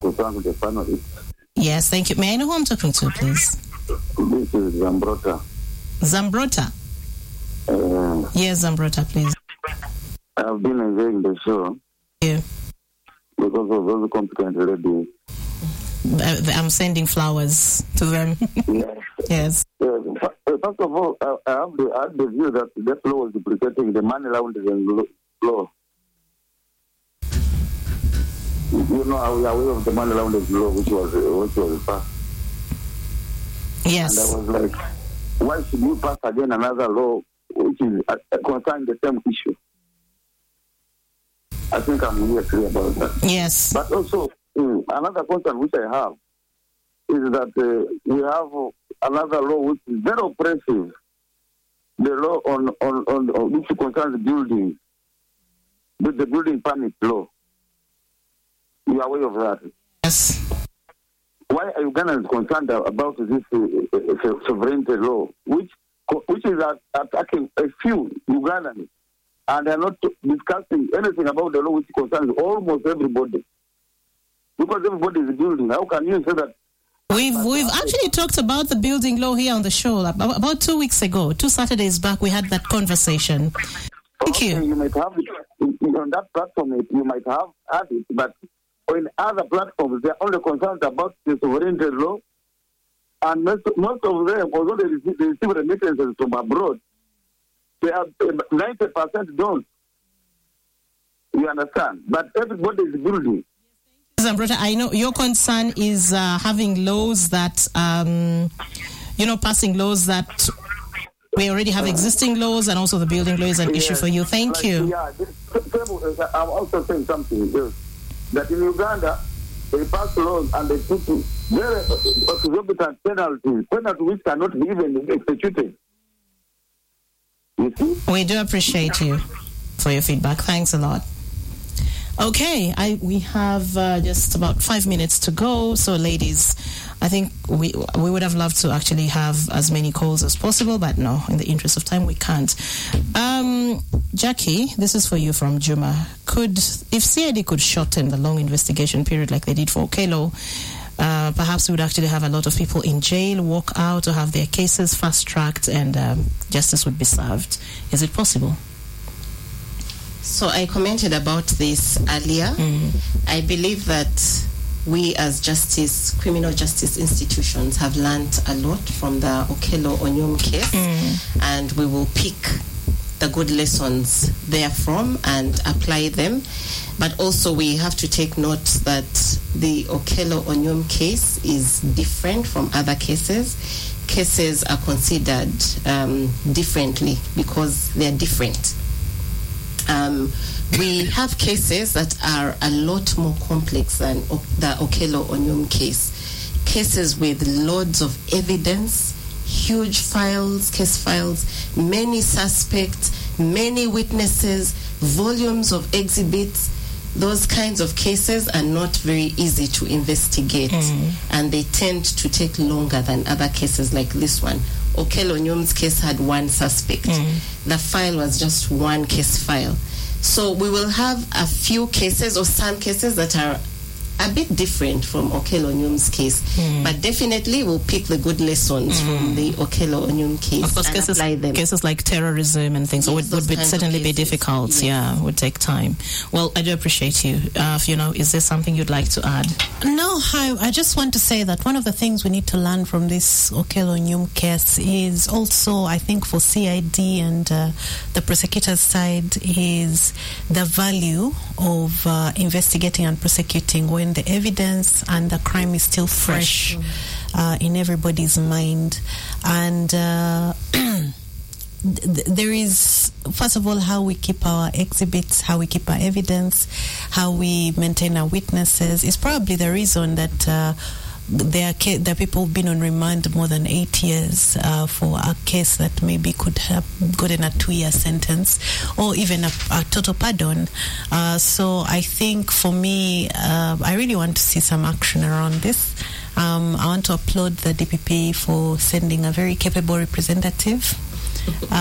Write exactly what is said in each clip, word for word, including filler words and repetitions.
concerned with the panelists. Yes, thank you. May I know who I'm talking to, please? This is Zambrota. Zambrota? Uh, yes, Zambrota, please. I've been enjoying the show. Yeah. Because of those competent ladies. I'm sending flowers to them. Yes. Yes. Uh, first of all, I, I, have the, I have the view that that law was duplicating the money laundering law. You know, are we aware of the money laundering law which was which was passed? Yes. And I was like, why should you pass again another law which is uh, concerning the same issue? I think I'm really clear about that. Yes. But also, um, another concern which I have is that uh, we have another law which is very oppressive. The law on, on, on, on which concerns buildings, the, the building permit law. You are aware of that? Yes. Why are Ugandans concerned about this uh, uh, sovereignty law, which which is attacking a few Ugandans, and they are not discussing anything about the law which concerns almost everybody? Because everybody is building. How can you say that? We've we've actually talked about the building law here on the show about, about two weeks ago, two Saturdays back. We had that conversation. Thank okay, you. You might have it on that platform. You might have had it, but in other platforms, they are only concerned about the sovereignty law, and most, most of them, although they receive, they receive remittances from abroad, they have ninety percent don't. You understand? But everybody is building. Zambrota, I know your concern is uh, having laws that, um, you know, passing laws that we already have existing laws, and also the building law is an yes, issue for you. Thank like, you. Yeah, this, I'm also saying something else. That in Uganda, they pass laws and they put very exorbitant penalties, penalties which cannot be even executed. You see? We do appreciate you for your feedback. Thanks a lot. Okay, I we have uh, just about five minutes to go. So, ladies, I think we we would have loved to actually have as many calls as possible, but no, in the interest of time, we can't. Um, Jackie, this is for you from Juma. Could, if C I D could shorten the long investigation period like they did for Okello, uh, perhaps we would actually have a lot of people in jail walk out or have their cases fast-tracked, and um, justice would be served. Is it possible? So I commented about this earlier. Mm-hmm. I believe that we as justice, criminal justice institutions have learned a lot from the Okello Onyum case, mm. and we will pick the good lessons therefrom and apply them. But also we have to take note that the Okello Onyum case is different from other cases. Cases are considered um, differently because they're different. Um, we have cases that are a lot more complex than o- the Okello Onyum case. Cases with loads of evidence, huge files, case files, many suspects, many witnesses, volumes of exhibits. Those kinds of cases are not very easy to investigate, mm-hmm. and they tend to take longer than other cases like this one. Okello Onyum's case had one suspect. Mm-hmm. The file was just one case file. So we will have a few cases or some cases that are a bit different from Okello Onyum's case, mm. but definitely we'll pick the good lessons mm. from the Okello Onyum case. Of course, and cases, apply them. cases like terrorism and things yes, would, would be, certainly be difficult. Yes. Yeah, would take time. Well, I do appreciate you. Uh, you know, is there something you'd like to add? No, I, I just want to say that one of the things we need to learn from this Okello Onyum case is also, I think, for C I D and uh, the prosecutor's side, is the value of uh, investigating and prosecuting when the evidence and the crime is still fresh, fresh. Uh, in everybody's mind. And uh, th- there is, first of all, how we keep our exhibits, how we keep our evidence, how we maintain our witnesses. Is probably the reason that uh, there are, ca- there are people who've been on remand more than eight years uh, for a case that maybe could have gotten a two-year sentence or even a, a total pardon. Uh, so I think for me, uh, I really want to see some action around this. Um, I want to applaud the D P P for sending a very capable representative.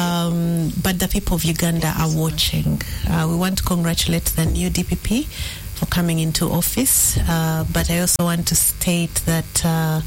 Um, but the people of Uganda are watching. Uh, we want to congratulate the new D P P for coming into office. Uh, but I also want to state that uh,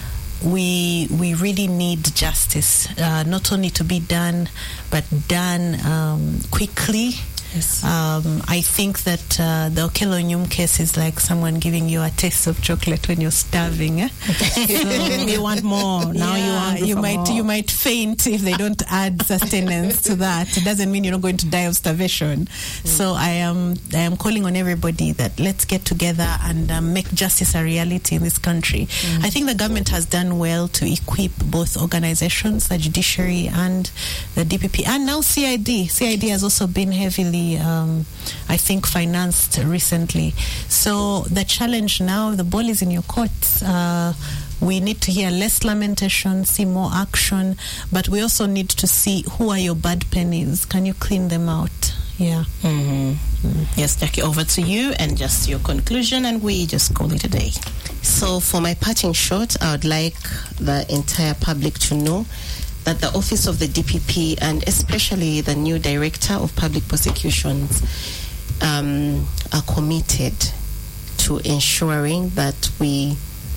we we really need justice, uh, not only to be done, but done um, quickly. Yes. Um, I think that uh, the Okello Nyum case is like someone giving you a taste of chocolate when you're starving. Eh? So you want more. Now yeah, you want you might more. you might faint if they don't add sustenance to that. It doesn't mean you're not going to die of starvation. Mm. So I am I am calling on everybody that let's get together and um, make justice a reality in this country. Mm. I think the government has done well to equip both organizations, the judiciary and the D P P, and now C I D. C I D has also been heavily Um, I think financed recently. So the challenge now, the ball is in your court. Uh, we need to hear less lamentation, see more action, but we also need to see who are your bad pennies. Can you clean them out? Yeah. Mm-hmm. Mm. Yes, Jackie, over to you and just your conclusion, and we just call it a day. So for my parting shot, I would like the entire public to know that the Office of the D P P and especially the new Director of Public Prosecutions um, are committed to ensuring that we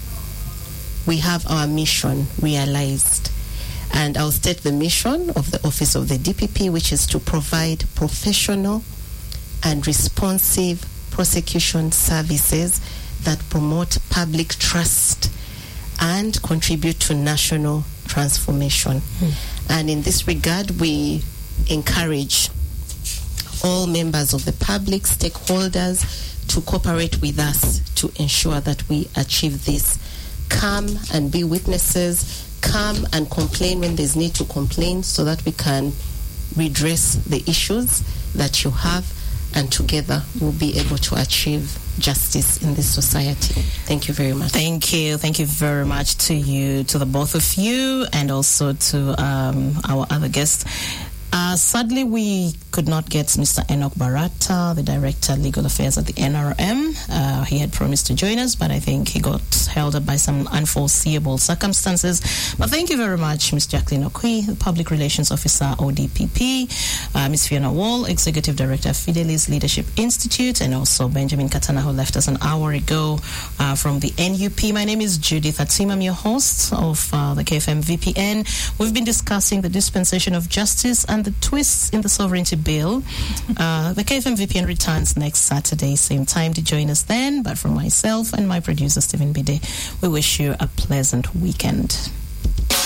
we have our mission realized. And I'll state the mission of the Office of the D P P, which is to provide professional and responsive prosecution services that promote public trust and contribute to national transformation. Mm. And in this regard, we encourage all members of the public, stakeholders, to cooperate with us to ensure that we achieve this. Come and be witnesses. Come and complain when there's need to complain so that we can redress the issues that you have, and together we'll be able to achieve justice in this society. Thank you very much. Thank you. Thank you very much to you, to the both of you, and also to um, our other guests. Uh, sadly, we could not get Mister Enoch Barata, the Director, Legal Affairs at the N R M. Uh, he had promised to join us, but I think he got held up by some unforeseeable circumstances. But thank you very much, Miz Jacqueline Okwi, the Public Relations Officer, O D P P, uh, Miz Fiona Wall, Executive Director of Fidelis Leadership Institute, and also Benjamin Katana, who left us an hour ago uh, from the N U P. My name is Judith Atim. I'm your host of uh, the K F M V P N. We've been discussing the dispensation of justice and the twists in the sovereignty bill. Uh, the K F M V P N returns next Saturday, same time, to join us then. But from myself and my producer, Stephen Bide, we wish you a pleasant weekend.